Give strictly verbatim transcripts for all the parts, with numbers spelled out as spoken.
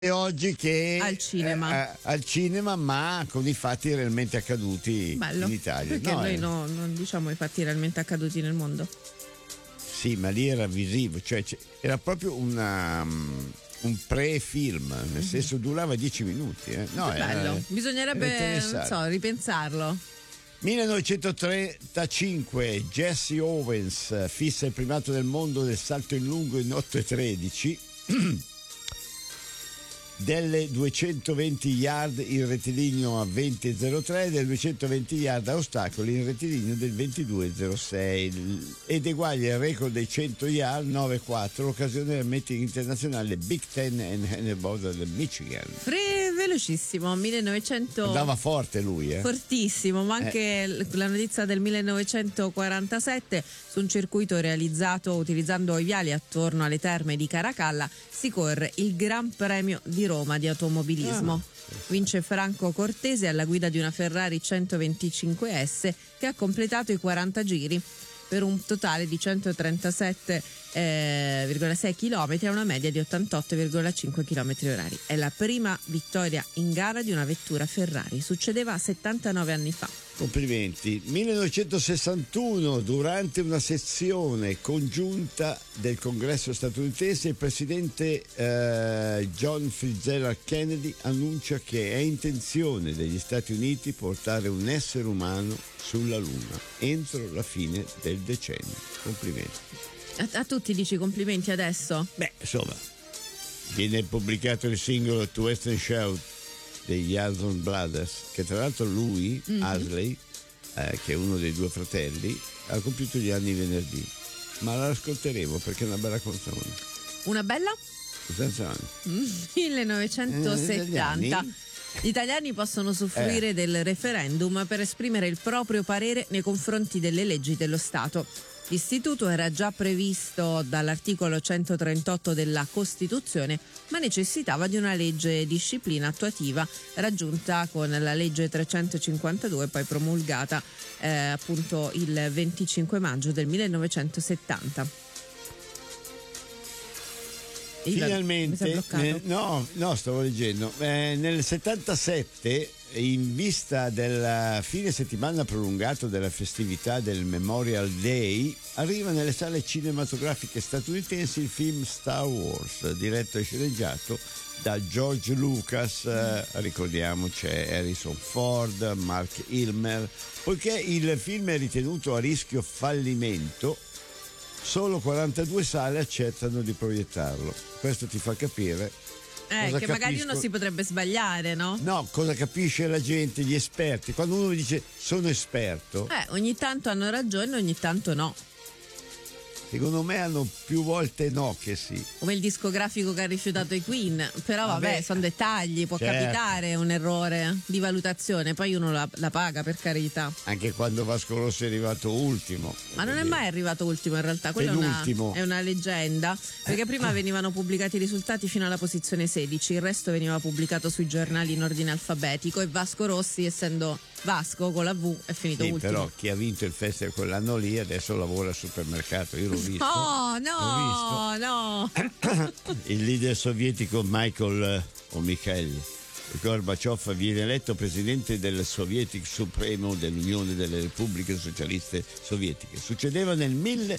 oggi che al cinema. eh, al cinema, ma con i fatti realmente accaduti Bello. in Italia. Perché no, noi eh. no, non diciamo i fatti realmente accaduti nel mondo. Sì, ma lì era visivo, cioè era proprio una, um, un pre-film, nel mm-hmm. senso durava dieci minuti. Eh. No, Che bello. Era, Bisognerebbe, era non so, ripensarlo. millenovecentotrentacinque Jesse Owens fissa il primato del mondo del salto in lungo in otto e tredici. Delle duecentoventi yard in rettilineo a venti e zero tre, del duecentoventi yard a ostacoli in rettilineo del ventidue e zero sei, ed eguaglia il record dei cento yard nove e quattro, l'occasione del meeting internazionale Big Ten and Handball del Michigan. Fre- velocissimo, millenovecento. Andava forte lui, eh? Fortissimo, ma anche eh. la notizia del millenovecentoquarantasette, su un circuito realizzato utilizzando i viali attorno alle terme di Caracalla si corre il Gran Premio di Roma di automobilismo. Ah. Vince Franco Cortese alla guida di una Ferrari centoventicinque S che ha completato i quaranta giri per un totale di centotrentasette virgola sei chilometri a una media di ottantotto virgola cinque chilometri orari. È la prima vittoria in gara di una vettura Ferrari, succedeva settantanove anni fa. Complimenti. millenovecentosessantuno, durante una sezione congiunta del Congresso statunitense, il presidente eh, John Fitzgerald Kennedy annuncia che è intenzione degli Stati Uniti portare un essere umano sulla Luna entro la fine del decennio. Complimenti. A, a tutti dici complimenti adesso? Beh, insomma, viene pubblicato il singolo To Western Shout degli Hanson Brothers, che tra l'altro lui, mm-hmm. Asley, eh, che è uno dei due fratelli, ha compiuto gli anni venerdì, ma l'ascolteremo perché è una bella canzone. Una bella? canzone? millenovecentosettanta. Eh, Gli italiani possono usufruire eh. del referendum per esprimere il proprio parere nei confronti delle leggi dello Stato. L'istituto era già previsto dall'articolo centotrentotto della Costituzione, ma necessitava di una legge disciplina attuativa raggiunta con la legge trecentocinquantadue, poi promulgata eh, appunto il venticinque maggio del millenovecentosettanta. Finalmente, nel, no, no, stavo leggendo. Eh, nel settantasette, in vista del fine settimana prolungato della festività del Memorial Day, arriva nelle sale cinematografiche statunitensi il film Star Wars, diretto e sceneggiato da George Lucas. Eh, ricordiamo c'è Harrison Ford, Mark Hamill. Poiché il film è ritenuto a rischio fallimento, solo quarantadue sale accettano di proiettarlo. Questo ti fa capire eh, che capisco. Magari uno si potrebbe sbagliare, no? No, cosa capisce la gente, gli esperti. Quando uno dice sono esperto, eh, ogni tanto hanno ragione, ogni tanto no. Secondo me hanno più volte no che sì. Come il discografico che ha rifiutato i Queen. Però vabbè, vabbè sono dettagli, può certo. capitare un errore di valutazione, poi uno la, la paga, per carità. Anche quando Vasco Rossi è arrivato ultimo. Ma non è mai arrivato ultimo in realtà, quella è una, è una leggenda, perché prima venivano pubblicati i risultati fino alla posizione sedici, il resto veniva pubblicato sui giornali in ordine alfabetico e Vasco Rossi, essendo Vasco con la V, è finito sì, ultimo. Però chi ha vinto il festival quell'anno lì adesso lavora al supermercato, io l'ho visto. Oh no, no. Il leader sovietico Michael o Mikhail Gorbaciov viene eletto presidente del Sovietico Supremo dell'Unione delle Repubbliche Socialiste Sovietiche. Succedeva nel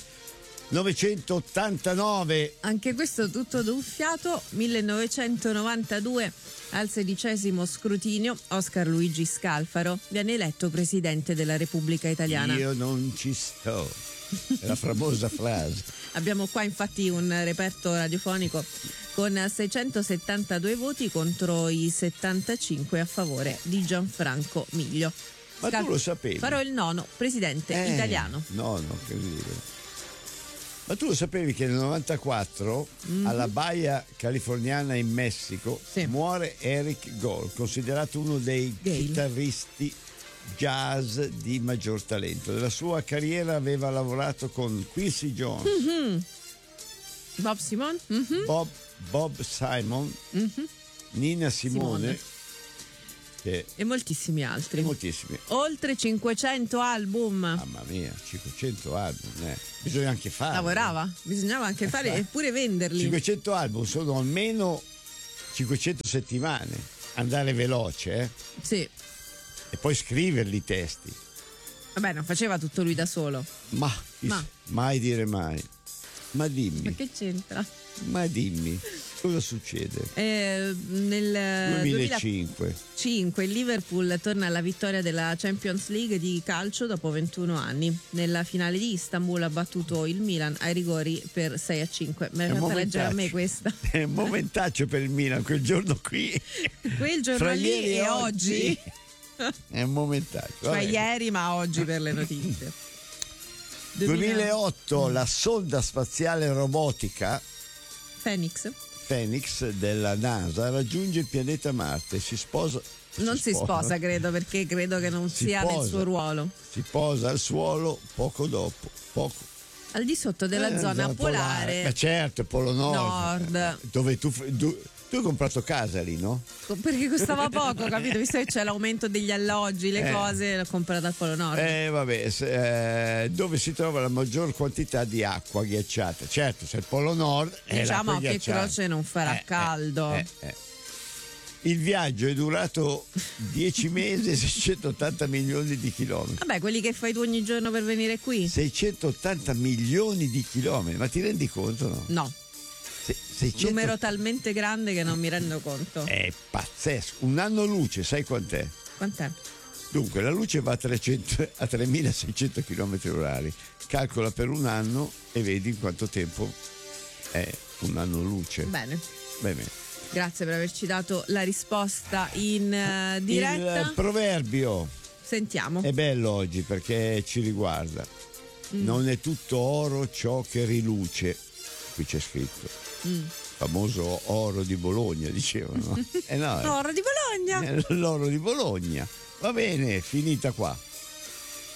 millenovecentottantanove. Anche questo tutto d'un fiato. millenovecentonovantadue, al sedicesimo scrutinio, Oscar Luigi Scalfaro viene eletto presidente della Repubblica Italiana. Io non ci sto. È la famosa frase. Abbiamo qua infatti un reperto radiofonico con seicentosettantadue voti contro i settantacinque a favore di Gianfranco Miglio. Ma Scal- tu lo sapevi? Farò il nono presidente eh, italiano. No, no, che dire. Ma tu lo sapevi che nel novantaquattro mm-hmm. alla Baia Californiana in Messico sì. muore Eric Gold, considerato uno dei Gale. chitarristi jazz di maggior talento. Nella sua carriera aveva lavorato con Quincy Jones, mm-hmm. Bob Simon, mm-hmm. Bob, Bob Simon, mm-hmm. Nina Simone, Simone. Che e moltissimi altri. E moltissimi. Oltre cinquecento album. Mamma mia, cinquecento album, eh. Bisogna anche farli. Lavorava, bisognava anche fare e pure venderli. cinquecento album sono almeno cinquecento settimane, andare veloce, eh? Sì. E poi scriverli i testi. Vabbè, non faceva tutto lui da solo. Ma, Ma. mai dire mai. Ma dimmi. Ma che c'entra? Ma dimmi, cosa succede? Eh, nel duemilacinque duemilacinque il Liverpool torna alla vittoria della Champions League di calcio dopo ventuno anni. Nella finale di Istanbul ha battuto il Milan ai rigori per sei a cinque. Me l'hai fatta leggere a me questa. È un momentaccio per il Milan, quel giorno qui. Quel giorno Fra lì ieri e oggi. È un momentaccio. Cioè ieri, ma oggi per le notizie. duemilaotto la sonda spaziale robotica Phoenix Phoenix della NASA raggiunge il pianeta Marte, si sposa non si, si sposa. sposa credo, perché credo che non si sia posa, nel suo ruolo. Si posa al suolo poco dopo, poco al di sotto della eh, zona, zona polare. polare. Ma certo, Polo Nord, Nord. Dove tu, tu Tu hai comprato casa lì, no? Perché costava poco, capito? Visto che c'è l'aumento degli alloggi, le eh. cose, l'ho comprata al Polo Nord. Eh, vabbè, se, eh, dove si trova la maggior quantità di acqua ghiacciata. Certo, se il Polo Nord è diciamo che ghiacciata. Croce non farà eh, caldo. Eh, eh, eh. Il viaggio è durato dieci mesi e seicentottanta milioni di chilometri. Vabbè, quelli che fai tu ogni giorno per venire qui. seicentottanta milioni di chilometri, ma ti rendi conto, no? No. seicento... Numero talmente grande che non mi rendo conto. È pazzesco. Un anno luce, sai quant'è? Quant'è? Dunque, la luce va a, trecento, a tremilaseicento chilometri orari. Calcola per un anno e vedi in quanto tempo è un anno luce. Bene. Bene. Grazie per averci dato la risposta in uh, diretta. Il proverbio. Sentiamo. È bello oggi perché ci riguarda. Mm. Non è tutto oro ciò che riluce. Qui c'è scritto. Mm. Famoso oro di Bologna, dicevano. Eh no, l'oro di Bologna. L'oro di Bologna. Va bene, finita qua.